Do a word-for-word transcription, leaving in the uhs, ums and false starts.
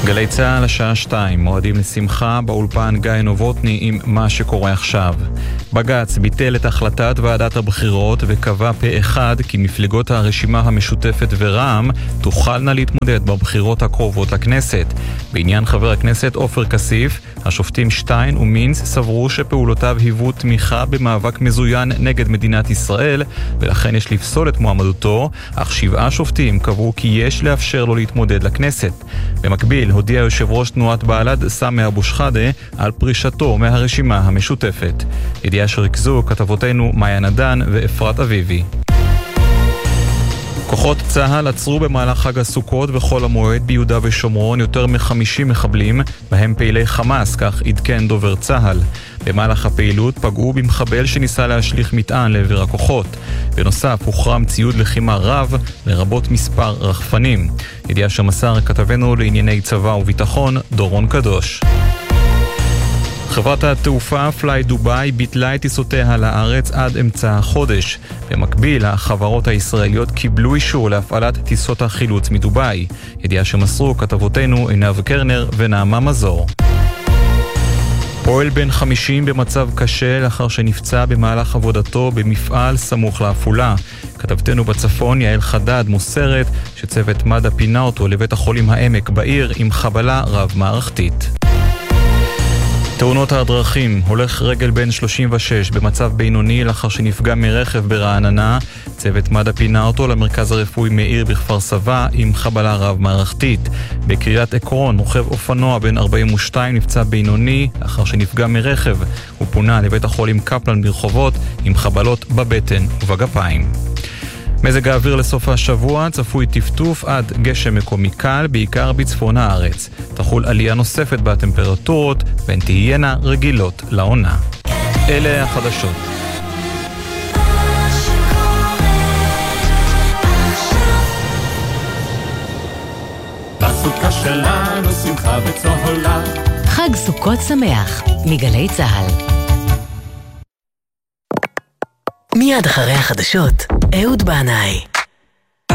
גלי צהל השעה שתיים, מועדים לשמחה באולפן גיא נובוטני עם מה שקורה עכשיו. בג"ץ ביטל את החלטת ועדת הבחירות וקבע פה אחד כי מפלגות הרשימה המשותפת ורע"מ תוכלנה להתמודד בבחירות הקרובות לכנסת. בעניין חבר הכנסת עופר כסיף, השופטים שטיין ומינץ סברו שפעולותיו היוו תמיכה במאבק מזוין נגד מדינת ישראל, ולכן יש לפסול את מועמדותו, אך שבעה שופטים קבעו כי יש לאפשר לו להתמודד לכנסת. במקביל, הודיע יושב ראש תנועת בל"ד סמי אבו שחאדה על פרישתו מהרשימה המשותפת. ידיעה שריכזו כתבותינו מאיה נדן ואפרת אביבי. כוחות צה"ל עצרו במהלך חג הסוכות וחול המועד ביהודה ושומרון יותר מ-חמישים מחבלים, בהם פעילי חמאס, כך עדכן דובר צה"ל. במהלך הפעילות פגעו במחבל שניסה להשליך מטען לעבר הכוחות. בנוסף, הוחרם ציוד לחימה רב, לרבות מספר רחפנים. ידיעה שמסר כתבנו לענייני צבא וביטחון, דורון קדוש. חברת התעופה פליי דוביי ביטלה את טיסותיה לארץ עד אמצע החודש. במקביל, החברות הישראליות קיבלו אישור להפעלת טיסות החילוץ מדוביי. ידיעה שמסרו כתבותינו עינב קרנר ונעמה מזור. פועל בן חמישים במצב קשה לאחר שנפצע במהלך עבודתו במפעל סמוך לעפולה. כתבתנו בצפון יעל חדד מוסרת שצוות מד"א פינה אותו לבית החולים העמק בעיר עם חבלה רב מערכתית. תאונות הדרכים, הולך רגל בן שלושים ושש במצב בינוני לאחר שנפגע מרכב ברעננה. צוות מד"א פינה אותו למרכז הרפואי מאיר בכפר סבא עם חבלה רב מערכתית. בקריית עקרון, רוכב אופנוע בן ארבעים ושתיים נפצע בינוני לאחר שנפגע מרכב. הוא פונה לבית החולים קפלן ברחובות עם חבלות בבטן ובגפיים. מזג האוויר לסוף השבוע, צפוי טפטוף עד גשם מקומי קל, בעיקר בצפון הארץ. תחול עלייה נוספת בטמפרטורות, והן תהיינה רגילות לעונה. אלה החדשות. בסוכה שלנו שמחה וצהולה. חג סוכות שמח, מגלי צהל. מיד אחרי החדשות, אהוד בנאי.